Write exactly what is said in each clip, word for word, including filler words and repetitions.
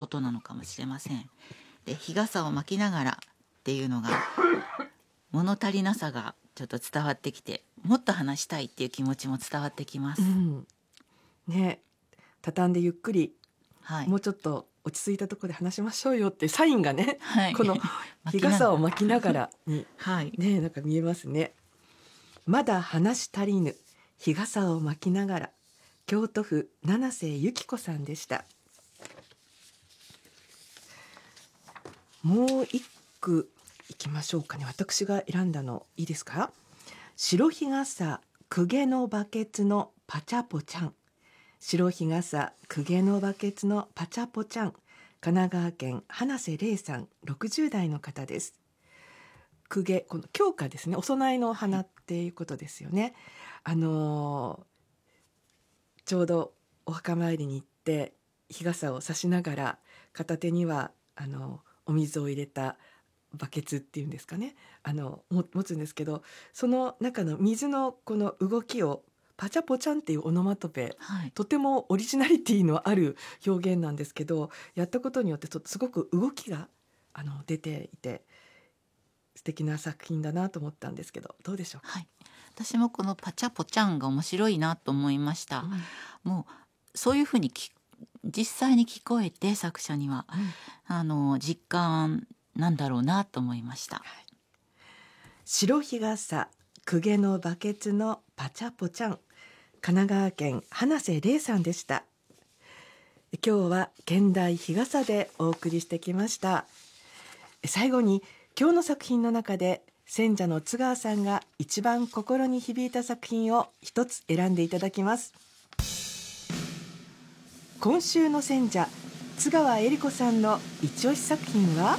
ことなのかもしれません。で、日傘を巻きながらっていうのが物足りなさがちょっと伝わってきて、もっと話したいっていう気持ちも伝わってきます、 うんね、畳んでゆっくり、 はい、 もうちょっと落ち着いたところで話しましょうよってサインがね、 はい、 この日傘を巻きながらに、 はいね、なんか見えますね。まだ話し足りぬ日傘を巻きながら、京都府七瀬由紀子さんでした。もう一句いきましょうかね。私が選んだのいいですか。白日傘公家のバケツのパチャポチャン。白日傘公家のバケツのパチャポチャン。神奈川県花瀬玲さん、ろくじゅう代の方です。公家、この供花ですね、お供えのお花っていうことですよね。あのー、ちょうどお墓参りに行って日傘を差しながら、片手にはあのお水を入れたバケツっていうんですかね、あのも持つんですけど、その中の水のこの動きをパチャポチャンっていうオノマトペ、 はい、 とてもオリジナリティのある表現なんですけど、やったことによってちょっとすごく動きがあの出ていて素敵な作品だなと思ったんですけど、どうでしょうか。 はい、私もこのパチャポチャンが面白いなと思いました、うん、もうそういうふうにき実際に聞こえて作者には、うん、あの実感なんだろうなと思いました、はい、 白日傘公家のバケツのパチャポチャン、神奈川県花瀬玲さんでした。今日は現代日傘でお送りしてきました。最後に今日の作品の中で選者の津川さんが一番心に響いた作品を一つ選んでいただきます。今週の選者津川恵理子さんの一押し作品は、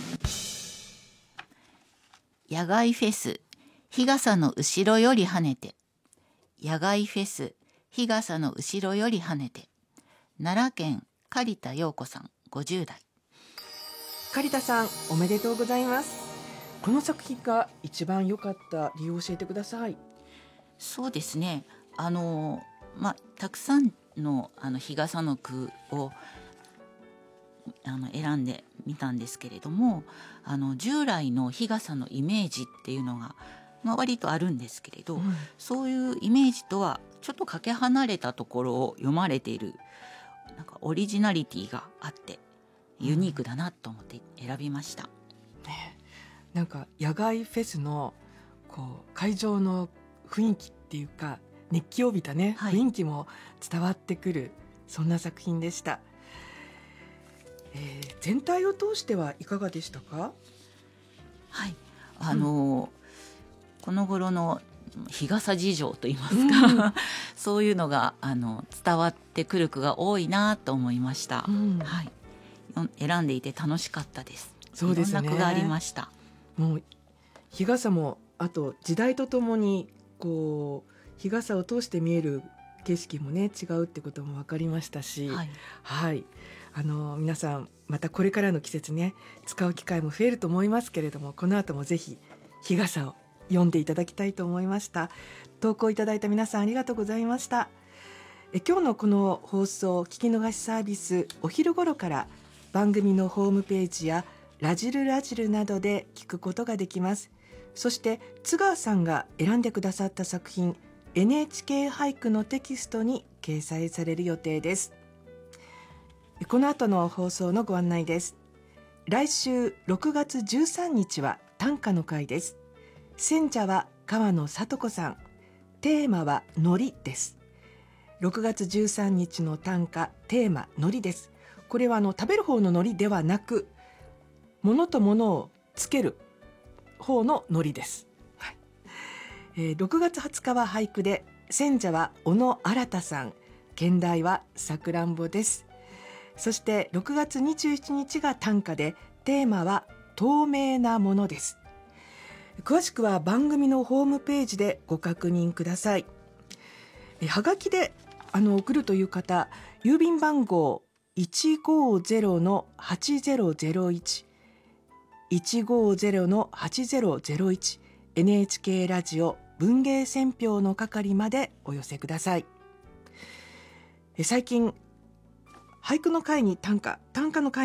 野外フェス日傘の後ろより跳ねて。野外フェス日傘の後ろより跳ねて。奈良県刈田陽子さん、ごじゅう代。 刈田さん、おめでとうございます。この作品が一番良かった理由を教えてください。 そうですね、あの、まあ、たくさんの、あの日傘の句をあの選んでみたんですけれども、あの従来の日傘のイメージっていうのが、まあ、割とあるんですけれど、うん、そういうイメージとはちょっとかけ離れたところを読まれている、なんかオリジナリティがあってユニークだなと思って選びました、 うんね、なんか野外フェスのこう会場の雰囲気っていうか熱気を帯びたね、はい、雰囲気も伝わってくる、そんな作品でした。えー、全体を通してはいかがでしたか。 はい、あの、うん、この頃の日傘事情といいますか、うん、そういうのがあの伝わってくる句が多いなと思いました、うん、はい、選んでいて楽しかったです。 そうですね、 いろんな句がありました。 もう日傘もあと時代とともにこう日傘を通して見える景色もね違うってことも分かりましたし、はい、はい、あの皆さんまたこれからの季節ね使う機会も増えると思いますけれども、この後もぜひ日傘を読んでいただきたいと思いました。投稿いただいた皆さんありがとうございました。え今日のこの放送聞き逃しサービス、お昼頃から番組のホームページやラジルラジルなどで聞くことができます。そして津川さんが選んでくださった作品 エヌエイチケー 俳句のテキストに掲載される予定です。この後の放送のご案内です。来週ろくがつじゅうさんにちは短歌の会です。選者は川野聡子さん、テーマは海苔です。ろくがつじゅうさんにちの短歌テーマ海苔です。これはあの食べる方の海苔ではなく、物と物をつける方の海苔です、はいえー、ろくがつはつかは俳句で、選者は小野新さん、兼題はさくらんぼです。そしてろくがつにじゅうしちにちが短歌で、テーマは透明なものです。詳しくは番組のホームページでご確認ください。えはがきであの送るという方、郵便番号 いちごーぜろのはちぜろぜろいち いちごーぜろのはちぜろぜろいち エヌエイチケー ラジオ文芸選評の係までお寄せください。え最近俳句の会に短歌短歌の会